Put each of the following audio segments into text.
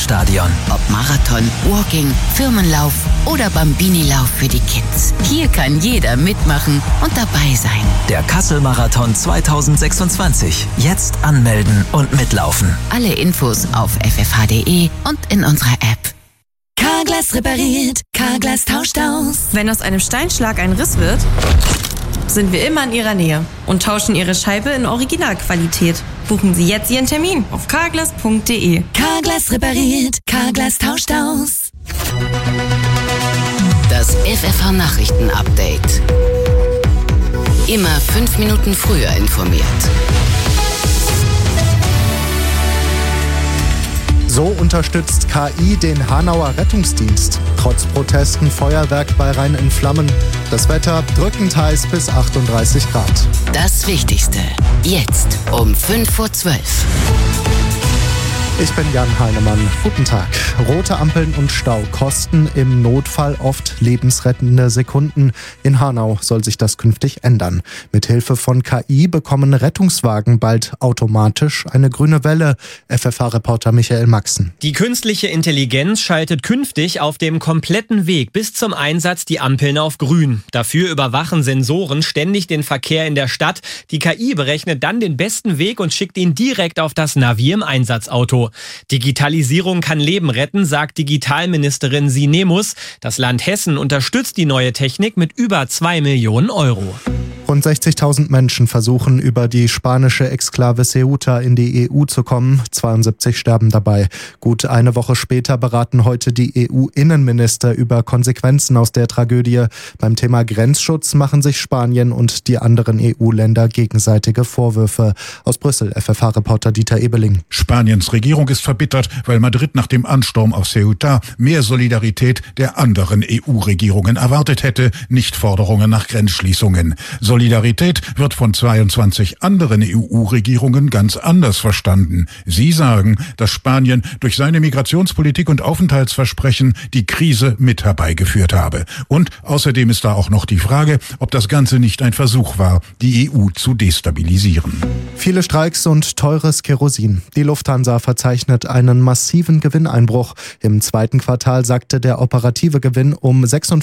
Stadion. Ob Marathon, Walking, Firmenlauf oder Bambini-Lauf für die Kids. Hier kann jeder mitmachen und dabei sein. Der Kassel-Marathon 2026. Jetzt anmelden und mitlaufen. Alle Infos auf ffh.de und in unserer App. Carglass repariert, Carglass tauscht aus. Wenn aus einem Steinschlag ein Riss wird, sind wir immer in Ihrer Nähe und tauschen Ihre Scheibe in Originalqualität. Buchen Sie jetzt Ihren Termin auf carglass.de. Carglass repariert, Carglass tauscht aus. Das FFH-Nachrichten-Update. Immer 5 Minuten früher informiert. So unterstützt KI den Hanauer Rettungsdienst. Trotz Protesten Feuerwerk bei Rhein in Flammen. Das Wetter drückend heiß bis 38 Grad. Das Wichtigste. Jetzt um 5:12 Uhr. Ich bin Jan Heinemann. Guten Tag. Rote Ampeln und Stau kosten im Notfall oft lebensrettende Sekunden. In Hanau soll sich das künftig ändern. Mithilfe von KI bekommen Rettungswagen bald automatisch eine grüne Welle. FFH-Reporter Michael Maxen. Die künstliche Intelligenz schaltet künftig auf dem kompletten Weg bis zum Einsatz die Ampeln auf grün. Dafür überwachen Sensoren ständig den Verkehr in der Stadt. Die KI berechnet dann den besten Weg und schickt ihn direkt auf das Navi im Einsatzauto. Digitalisierung kann Leben retten, sagt Digitalministerin Sinemus. Das Land Hessen unterstützt die neue Technik mit über 2 Millionen Euro. Rund 60.000 Menschen versuchen, über die spanische Exklave Ceuta in die EU zu kommen. 72 sterben dabei. Gut eine Woche später beraten heute die EU-Innenminister über Konsequenzen aus der Tragödie. Beim Thema Grenzschutz machen sich Spanien und die anderen EU-Länder gegenseitige Vorwürfe. Aus Brüssel, FFH-Reporter Dieter Ebeling. Spaniens Regierung ist verbittert, weil Madrid nach dem Ansturm auf Ceuta mehr Solidarität der anderen EU-Regierungen erwartet hätte, nicht Forderungen nach Grenzschließungen. Solidarität wird von 22 anderen EU-Regierungen ganz anders verstanden. Sie sagen, dass Spanien durch seine Migrationspolitik und Aufenthaltsversprechen die Krise mit herbeigeführt habe. Und außerdem ist da auch noch die Frage, ob das Ganze nicht ein Versuch war, die EU zu destabilisieren. Viele Streiks und teures Kerosin. Die Lufthansa verzeichnet einen massiven Gewinneinbruch. Im zweiten Quartal sackte der operative Gewinn um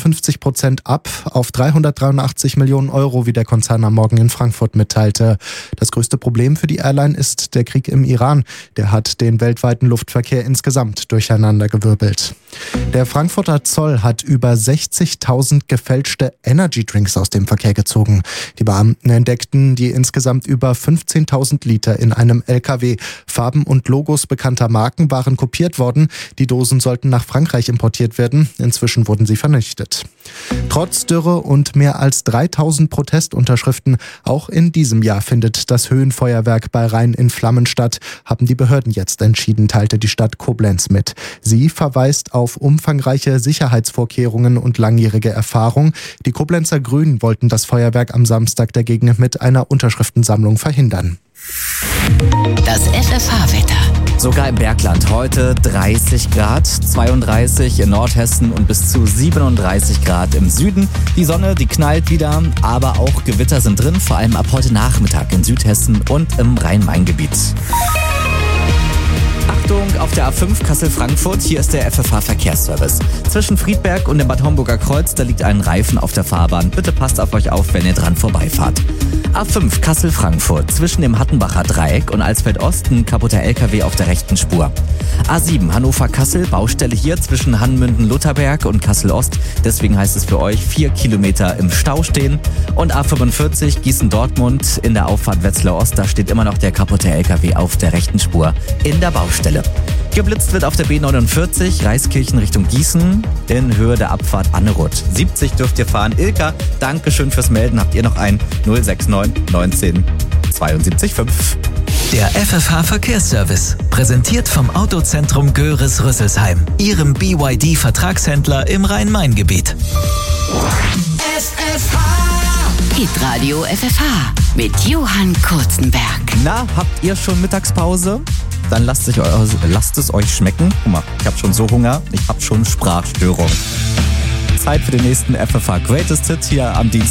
56% ab auf 383 Millionen Euro, wie der Konzern am Morgen in Frankfurt mitteilte. Das größte Problem für die Airline ist der Krieg im Iran. Der hat den weltweiten Luftverkehr insgesamt durcheinandergewirbelt. Der Frankfurter Zoll hat über 60.000 gefälschte Energydrinks aus dem Verkehr gezogen. Die Beamten entdeckten die insgesamt über 15.000 Liter in einem LKW. Farben und Logos bekannter Marken waren kopiert worden. Die Dosen sollten nach Frankreich importiert werden. Inzwischen wurden sie vernichtet. Trotz Dürre und mehr als 3.000 Protestunterschriften, auch in diesem Jahr findet das Höhenfeuerwerk bei Rhein in Flammen statt, haben die Behörden jetzt entschieden, teilte die Stadt Koblenz mit. Sie verweist auf umfangreiche Sicherheitsvorkehrungen und langjährige Erfahrung. Die Koblenzer Grünen wollten das Feuerwerk am Samstag dagegen mit einer Unterschriftensammlung verhindern. Das FFH-Wetter. Sogar im Bergland heute 30 Grad, 32 in Nordhessen und bis zu 37 Grad im Süden. Die Sonne, die knallt wieder, aber auch Gewitter sind drin, vor allem ab heute Nachmittag in Südhessen und im Rhein-Main-Gebiet. Achtung, auf der A5 Kassel-Frankfurt, hier ist der FFH-Verkehrsservice. Zwischen Friedberg und dem Bad Homburger Kreuz, da liegt ein Reifen auf der Fahrbahn. Bitte passt auf euch auf, wenn ihr dran vorbeifahrt. A5 Kassel-Frankfurt, zwischen dem Hattenbacher Dreieck und Alsfeld-Ost ein kaputter LKW auf der rechten Spur. A7 Hannover-Kassel, Baustelle hier zwischen Hannmünden-Lutherberg und Kassel-Ost. Deswegen heißt es für euch 4 Kilometer im Stau stehen. Und A45 Gießen-Dortmund in der Auffahrt Wetzlar-Ost, da steht immer noch der kaputte LKW auf der rechten Spur in der Baustelle. Geblitzt wird auf der B49 Reiskirchen Richtung Gießen in Höhe der Abfahrt Annerud. 70 dürft ihr fahren. Ilka, Dankeschön fürs Melden. Habt ihr noch ein 069 19 72 5. Der FFH-Verkehrsservice, präsentiert vom Autozentrum Göris-Rüsselsheim, Ihrem BYD-Vertragshändler im Rhein-Main-Gebiet. Hitradio FFH mit Johann Kurzenberg. Na, habt ihr schon Mittagspause? Dann lasst es euch schmecken. Guck mal, ich habe schon so Hunger, ich habe schon Sprachstörung. Zeit für den nächsten FFH Greatest Hit hier am Dienstag.